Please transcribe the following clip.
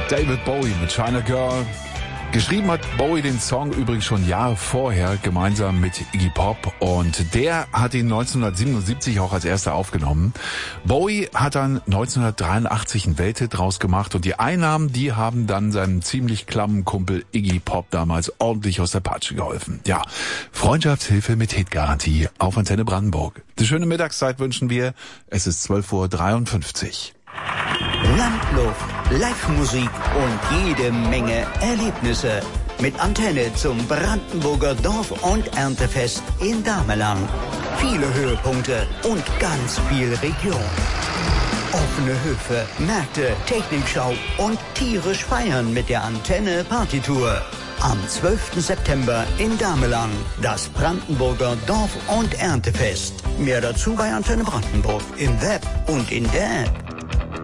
David Bowie mit China Girl. Geschrieben hat Bowie den Song übrigens schon Jahre vorher gemeinsam mit Iggy Pop und der hat ihn 1977 auch als erster aufgenommen. Bowie hat dann 1983 einen Welthit draus gemacht und die Einnahmen, die haben dann seinem ziemlich klammen Kumpel Iggy Pop damals ordentlich aus der Patsche geholfen. Ja, Freundschaftshilfe mit Hitgarantie auf Antenne Brandenburg. Eine schöne Mittagszeit wünschen wir. Es ist 12:53 Uhr. Landluft, Live-Musik und jede Menge Erlebnisse. Mit Antenne zum Brandenburger Dorf- und Erntefest in Damelang. Viele Höhepunkte und ganz viel Region. Offene Höfe, Märkte, Technikschau und tierisch feiern mit der Antenne Partytour. Am 12. September in Damelang, das Brandenburger Dorf- und Erntefest. Mehr dazu bei Antenne Brandenburg im Web und in der App.